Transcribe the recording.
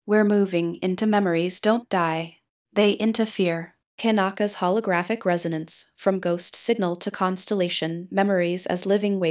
We're moving into memories don't die. They interfere. Kanaka's holographic resonance, from ghost signal to constellation, memories as living waves